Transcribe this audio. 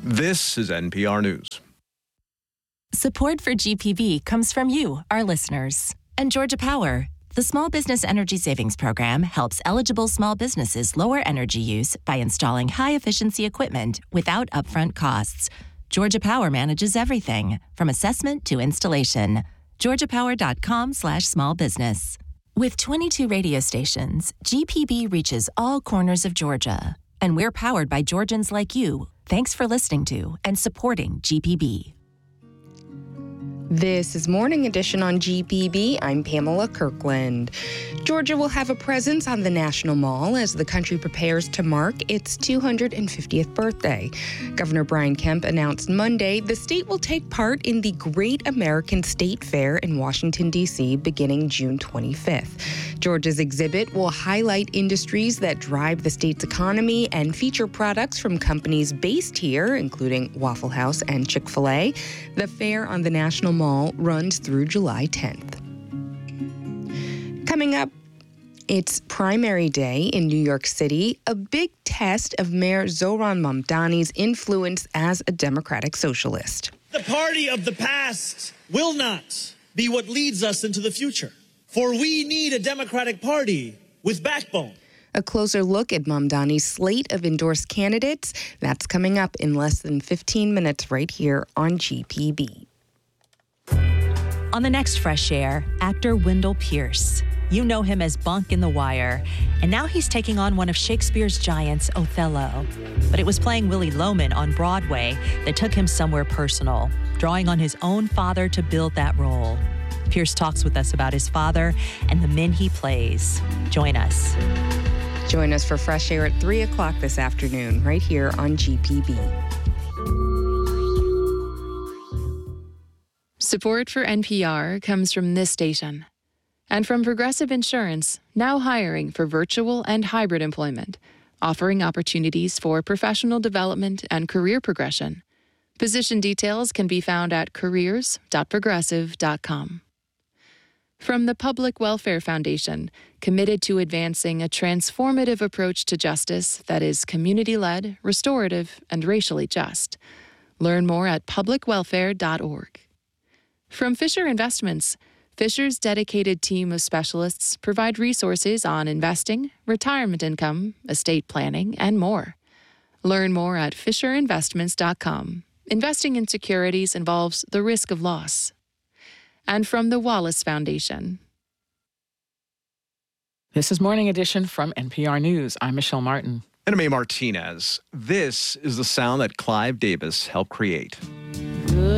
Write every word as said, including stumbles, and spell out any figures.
This is N P R News. Support for G P B comes from you, our listeners. And Georgia Power, the Small Business Energy Savings Program, helps eligible small businesses lower energy use by installing high-efficiency equipment without upfront costs. Georgia Power manages everything, from assessment to installation. georgia power dot com slash small business. With twenty-two radio stations, G P B reaches all corners of Georgia. And we're powered by Georgians like you. Thanks for listening to and supporting G P B. This is Morning Edition on G P B. I'm Pamela Kirkland. Georgia will have a presence on the National Mall as the country prepares to mark its two hundred fiftieth birthday. Governor Brian Kemp announced Monday the state will take part in the Great American State Fair in Washington, D C beginning June twenty-fifth. Georgia's exhibit will highlight industries that drive the state's economy and feature products from companies based here, including Waffle House and Chick-fil-A. The fair on the National Mall runs through July tenth. Coming up, it's primary day in New York City, a big test of Mayor Zohran Mamdani's influence as a democratic socialist. The party of the past will not be what leads us into the future, for we need a democratic party with backbone. A closer look at Mamdani's slate of endorsed candidates, that's coming up in less than fifteen minutes right here on G P B. On the next Fresh Air, actor Wendell Pierce. You know him as Bunk in The Wire, and now he's taking on one of Shakespeare's giants, Othello. But it was playing Willie Loman on Broadway that took him somewhere personal, drawing on his own father to build that role. Pierce talks with us about his father and the men he plays. Join us. Join us for Fresh Air at three o'clock this afternoon, right here on G P B. Support for N P R comes from this station and from Progressive Insurance, now hiring for virtual and hybrid employment, offering opportunities for professional development and career progression. Position details can be found at careers dot progressive dot com. From the Public Welfare Foundation, committed to advancing a transformative approach to justice that is community-led, restorative, and racially just. Learn more at public welfare dot org. From Fisher Investments, Fisher's dedicated team of specialists provide resources on investing, retirement income, estate planning, and more. Learn more at fisher investments dot com. Investing in securities involves the risk of loss. And from the Wallace Foundation. This is Morning Edition from N P R News. I'm Michelle Martin. And I'm A. Martinez. This is the sound that Clive Davis helped create.